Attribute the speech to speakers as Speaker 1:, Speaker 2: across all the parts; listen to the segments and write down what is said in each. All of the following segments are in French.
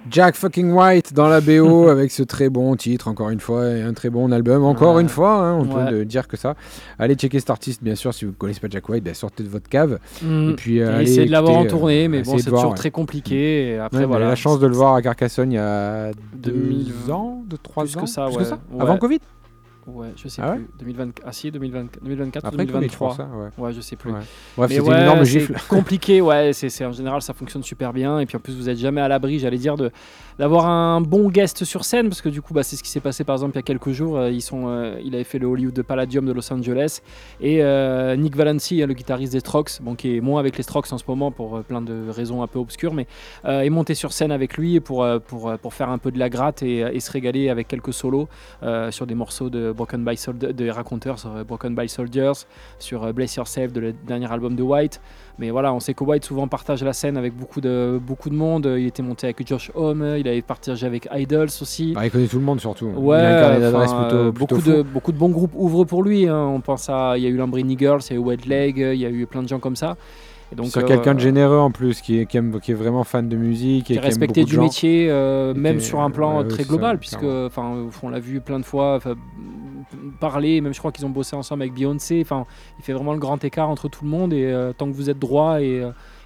Speaker 1: Jack fucking White dans la BO avec ce très bon titre, encore une fois, et un très bon album, encore une fois, hein, on peut dire que ça. Allez checker cet artiste, bien sûr, si vous ne connaissez pas Jack White, sortez de votre cave.
Speaker 2: Et puis allez essayez de l'avoir en tournée, mais bon, c'est toujours très compliqué. Et après,
Speaker 1: voilà, j'ai la chance de le voir à Carcassonne il y a 2 ans, 3 ans,
Speaker 2: plus que ça,
Speaker 1: plus que ça. Avant Covid.
Speaker 2: Ouais, je sais plus. 2024
Speaker 1: après
Speaker 2: 2023.
Speaker 1: Ça,
Speaker 2: ouais, je sais plus.
Speaker 1: Ouais. Bref, c'était une énorme gifle.
Speaker 2: C'est compliqué, c'est en général ça fonctionne super bien et puis en plus vous êtes jamais à l'abri, j'allais dire d'avoir un bon guest sur scène parce que du coup c'est ce qui s'est passé par exemple il y a quelques jours, il avait fait le Hollywood Palladium de Los Angeles et Nick Valenci, le guitariste des Strokes, qui est moins avec les Strokes en ce moment pour plein de raisons un peu obscures, mais est monté sur scène avec lui pour faire un peu de la gratte et se régaler avec quelques solos sur des morceaux de Broken by de Raconteurs, Broken by Soldiers, sur Bless Yourself, le dernier album de White. Mais voilà, on sait que White souvent partage la scène avec beaucoup de monde. Il était monté avec Josh Homme, il avait partagé avec Idols aussi.
Speaker 1: Il connaît tout le monde surtout.
Speaker 2: Ouais,
Speaker 1: il a un carnet d'adresse plutôt
Speaker 2: beaucoup de bons groupes ouvrent pour lui. Hein. On pense il y a eu Lambrini Girls, il y a eu Wet Leg, il y a eu plein de gens comme ça.
Speaker 1: Et donc, c'est quelqu'un de généreux en plus, qui est vraiment fan de musique.
Speaker 2: Qui est respecté du métier, même sur un plan très global, puisque on l'a vu plein de fois parler, même je crois qu'ils ont bossé ensemble avec Beyoncé. Il fait vraiment le grand écart entre tout le monde et tant que vous êtes droit et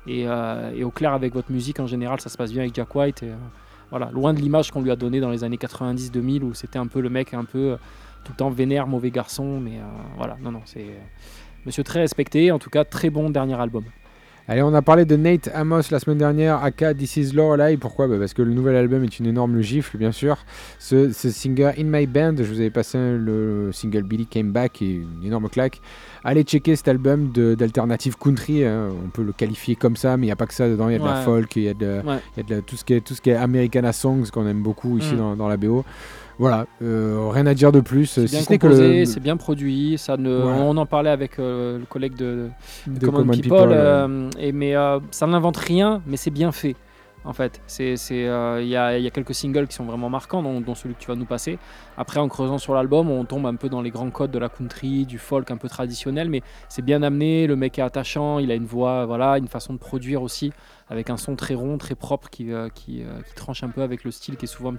Speaker 2: au clair avec votre musique en général, ça se passe bien avec Jack White. Voilà, loin de l'image qu'on lui a donnée dans les années 90-2000 où c'était un peu le mec un peu tout le temps vénère, mauvais garçon. Mais voilà, non, c'est monsieur très respecté, en tout cas très bon dernier album.
Speaker 1: Allez, on a parlé de Nate Amos la semaine dernière, aka This Is Lorelei. Pourquoi ? Parce que le nouvel album est une énorme gifle, bien sûr. Ce singer In My Band, je vous avais passé le single Billy Came Back, qui est une énorme claque. Allez checker cet album d'alternative country, hein. On peut le qualifier comme ça, mais il n'y a pas que ça dedans. Il y a de la folk, il y a de tout ce qui est Americana Songs qu'on aime beaucoup ici dans la BO. Voilà, rien à dire de plus.
Speaker 2: C'est bien composé, c'est bien produit. On en parlait avec le collègue de Common People, mais ça n'invente rien, mais c'est bien fait. En fait, il y a quelques singles qui sont vraiment marquants, dont celui que tu vas nous passer. Après, en creusant sur l'album, on tombe un peu dans les grands codes de la country, du folk un peu traditionnel, mais c'est bien amené. Le mec est attachant, il a une voix, une façon de produire aussi, avec un son très rond, très propre, qui tranche un peu avec le style qui est souvent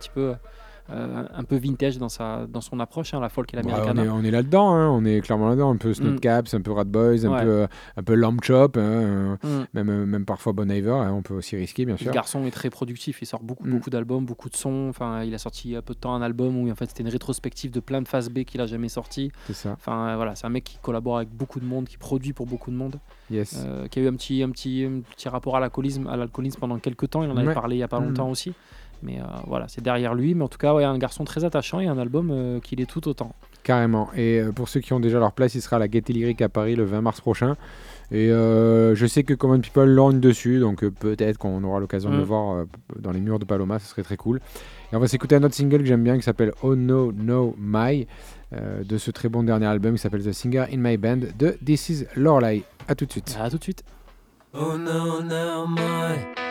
Speaker 2: un peu vintage dans son approche, la folk et l'américaine.
Speaker 1: On est là-dedans, hein, on est clairement là-dedans, un peu Snotcaps, un peu Rat Boys, un peu Lamb Chop, hein, même parfois Bon Iver, hein, on peut aussi risquer, bien sûr.
Speaker 2: Le garçon est très productif, il sort beaucoup d'albums, beaucoup de sons. Il a sorti il y a peu de temps un album où en fait c'était une rétrospective de plein de phases B qu'il a jamais sorti.
Speaker 1: C'est ça.
Speaker 2: C'est un mec qui collabore avec beaucoup de monde, qui produit pour beaucoup de monde.
Speaker 1: Yes.
Speaker 2: Qui a eu un petit rapport à l'alcoolisme pendant quelques temps. Il en avait parlé il y a pas longtemps aussi. Mais c'est derrière lui. Mais en tout cas, un garçon très attachant et un album qu'il est tout autant.
Speaker 1: Carrément. Et pour ceux qui ont déjà leur place, il sera à la Gaieté Lyrique à Paris le 20 mars prochain. Et je sais que Common People lorgne dessus, donc peut-être qu'on aura l'occasion de le voir dans les murs de Paloma, ça serait très cool. Et on va s'écouter un autre single que j'aime bien qui s'appelle Oh No No My, de ce très bon dernier album qui s'appelle The Singer In My Band de This Is Lorelei. A tout de suite.
Speaker 2: À tout de suite.
Speaker 3: Oh no no my